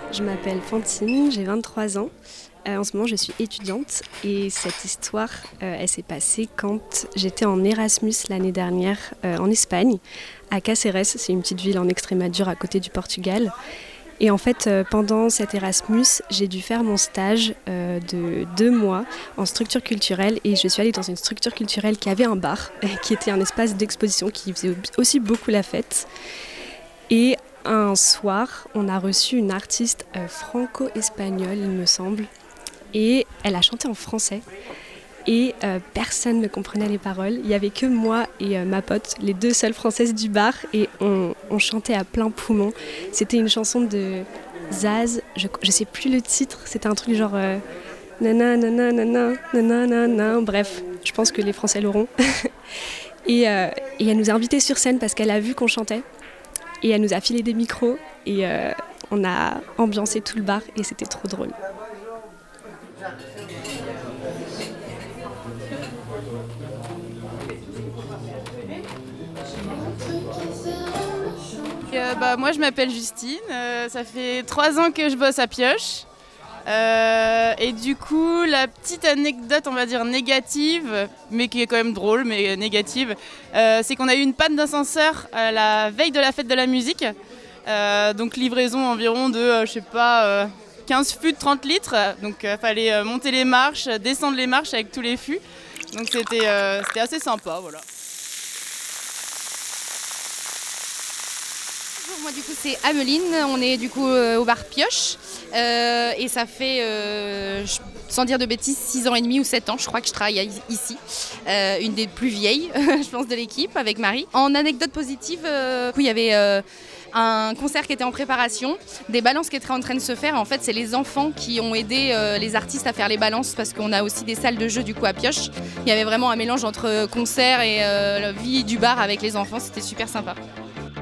Je m'appelle Fantine, j'ai 23 ans. En ce moment, je suis étudiante et cette histoire, elle s'est passée quand j'étais en Erasmus l'année dernière en Espagne, à Caceres. C'est une petite ville en Extrémadure à côté du Portugal. Et en fait, pendant cet Erasmus, j'ai dû faire mon stage de 2 mois en structure culturelle et je suis allée dans une structure culturelle qui avait un bar, qui était un espace d'exposition qui faisait aussi beaucoup la fête. Et un soir, on a reçu une artiste franco-espagnole, il me semble, et elle a chanté en français. Et personne ne comprenait les paroles. Il n'y avait que moi et ma pote, les deux seules françaises du bar, et on chantait à plein poumon. C'était une chanson de Zaz, je sais plus le titre, c'était un truc genre nana nana nana nana nana. Bref, je pense que les Français l'auront. Et elle nous a invités sur scène parce qu'elle a vu qu'on chantait. Et elle nous a filé des micros et on a ambiancé tout le bar et c'était trop drôle. Moi je m'appelle Justine, ça fait 3 ans que je bosse à Pioche. Et du coup la petite anecdote on va dire négative, mais qui est quand même drôle mais négative, c'est qu'on a eu une panne d'ascenseur à la veille de la fête de la musique. Donc livraison environ de 15 fûts de 30 litres. Donc fallait monter les marches, descendre les marches avec tous les fûts. Donc c'était assez sympa, voilà. Moi du coup c'est Ameline, on est du coup au bar Pioche et ça fait, sans dire de bêtises, 6 ans et demi ou 7 ans je crois que je travaille ici, une des plus vieilles je pense de l'équipe avec Marie. En anecdote positive, il y avait un concert qui était en préparation, des balances qui étaient en train de se faire. En fait c'est les enfants qui ont aidé les artistes à faire les balances parce qu'on a aussi des salles de jeu du coup à Pioche. Il y avait vraiment un mélange entre concert et la vie du bar avec les enfants, c'était super sympa.